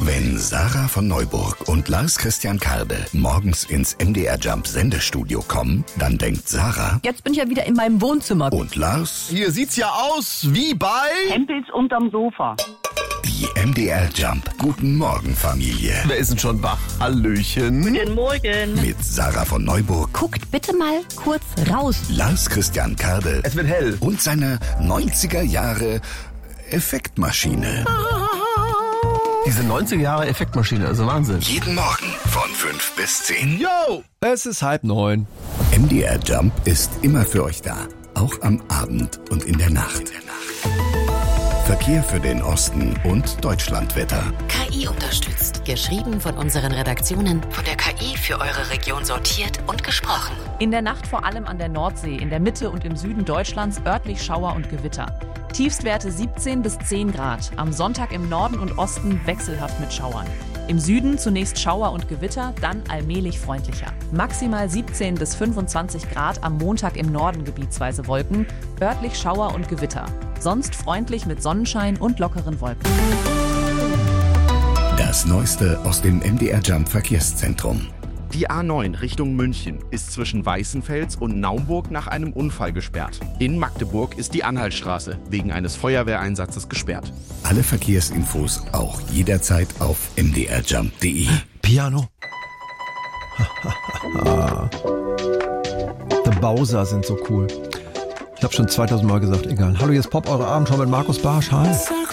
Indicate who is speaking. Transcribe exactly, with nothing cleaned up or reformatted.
Speaker 1: Wenn Sarah von Neuburg und Lars Christian Karde morgens ins M D R Jump Sendestudio kommen, dann denkt Sarah...
Speaker 2: Jetzt bin ich ja wieder in meinem Wohnzimmer.
Speaker 1: Und Lars...
Speaker 3: Hier sieht's ja aus wie bei...
Speaker 4: Hempels unterm Sofa.
Speaker 1: Die M D R Jump Guten Morgen Familie.
Speaker 3: Wer ist denn schon wach? Hallöchen.
Speaker 4: Guten Morgen.
Speaker 1: Mit Sarah von Neuburg,
Speaker 2: Guckt bitte mal kurz raus.
Speaker 1: Lars Christian Karde
Speaker 3: Es wird hell.
Speaker 1: und seiner neunziger Jahre Effektmaschine.
Speaker 3: Diese neunziger Jahre Effektmaschine, also Wahnsinn.
Speaker 1: Jeden Morgen von fünf bis zehn.
Speaker 3: Yo!
Speaker 5: Es ist halb neun.
Speaker 1: M D R Jump ist immer für euch da. Auch am Abend und in der Nacht. Verkehr für den Osten und Deutschlandwetter.
Speaker 6: K I unterstützt. Geschrieben von unseren Redaktionen, von der K I für eure Region sortiert und gesprochen.
Speaker 7: In der Nacht vor allem an der Nordsee, in der Mitte und im Süden Deutschlands örtlich Schauer und Gewitter. Tiefstwerte siebzehn bis zehn Grad. Am Sonntag im Norden und Osten wechselhaft mit Schauern. Im Süden zunächst Schauer und Gewitter, dann allmählich freundlicher. Maximal siebzehn bis fünfundzwanzig Grad, am Montag im Norden gebietsweise Wolken, örtlich Schauer und Gewitter. Sonst freundlich mit Sonnenschein und lockeren Wolken.
Speaker 1: Das Neueste aus dem M D R Jump Verkehrszentrum.
Speaker 8: Die A neun Richtung München ist zwischen Weißenfels und Naumburg nach einem Unfall gesperrt. In Magdeburg ist die Anhaltstraße wegen eines Feuerwehreinsatzes gesperrt.
Speaker 1: Alle Verkehrsinfos auch jederzeit auf m d r jump punkt d e.
Speaker 5: Piano. The Bowser sind so cool. Ich habe schon zweitausend Mal gesagt, egal. Hallo, hier ist Pop, eure Abendschau mit Markus Barsch. Hi.